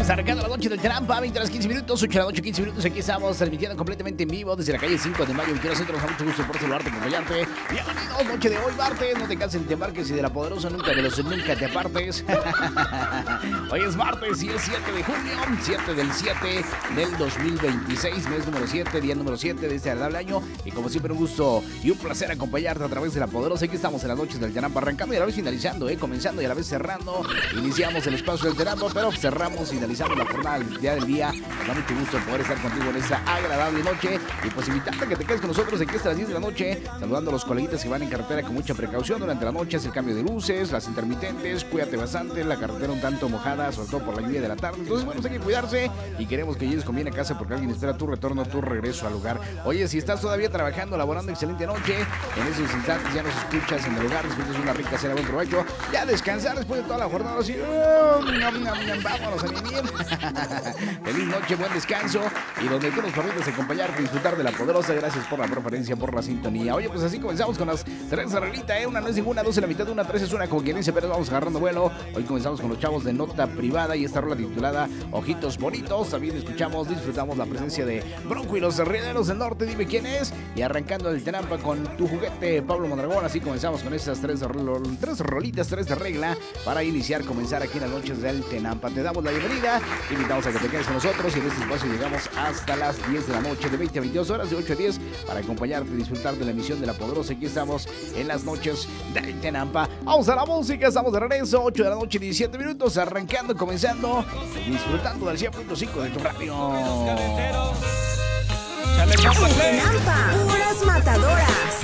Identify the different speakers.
Speaker 1: Arrancando la noche del Trampa, 20 horas 15 minutos, 8 de la noche 15 minutos. Aquí estamos transmitiendo completamente en vivo desde la calle 5 de Mayo, 21 Centro. Nos da mucho gusto por saludarte, acompañarte. Bienvenidos, noche de hoy, martes. No te canses, te embarques y de la poderosa nunca de los nunca te apartes. Hoy es martes y es 7 de junio, 7 del 7 del 2026, mes número 7, día número 7 de este agradable año. Y como siempre, un gusto y un placer acompañarte a través de la poderosa. Aquí estamos en las noches del Trampa, arrancando y a la vez finalizando, comenzando y a la vez cerrando. Iniciamos el espacio del Trampa, pero cerramos, finalizamos la jornada del día. Nos da mucho gusto poder estar contigo en esta agradable noche y pues invitarte a que te quedes con nosotros aquí hasta las 10 de la noche, saludando a los coleguitas que van en carretera con mucha precaución durante la noche. Es el cambio de luces, las intermitentes, cuídate bastante, la carretera un tanto mojada, sobre todo por la lluvia de la tarde. Entonces, bueno, hay que cuidarse y queremos que llegues con bien a casa porque alguien espera tu retorno, tu regreso al hogar. Oye, si estás todavía trabajando, laborando, excelente noche. En esos instantes ya nos escuchas en el hogar, disfrutas una rica cena, buen provecho. Ya descansar después de toda la jornada, así, vámonos a vivir. Feliz noche, buen descanso y donde tú nos permites acompañarte y disfrutar de la poderosa. Gracias por la preferencia, por la sintonía. Oye, pues así comenzamos con las tres rolita, una no es ninguna, dos en la mitad de una, tres es una, como quien dice, pero vamos agarrando vuelo. Hoy comenzamos con los chavos de Nota Privada y esta rola titulada Ojitos Bonitos. También escuchamos, disfrutamos la presencia de Bronco y los Herreros del Norte, dime quién es. Y arrancando el Trampa con Tu Juguete, Pablo Mondragón. Así comenzamos con estas tres rolitas, tres de regla para iniciar, comenzar aquí en las noches del Trampa. Te damos la bienvenida, te invitamos a que te quedes con nosotros y en este espacio llegamos hasta las 10 de la noche, de 20 a 22 horas, de 8 a 10, para acompañarte y disfrutar de la emisión de La Poderosa. Aquí estamos en las noches del Trampa. Vamos a la música, estamos de regreso, 8 de la noche, 17 minutos, arrancando, comenzando, disfrutando del 100.5 de tu radio.
Speaker 2: Trampa, puras matadoras.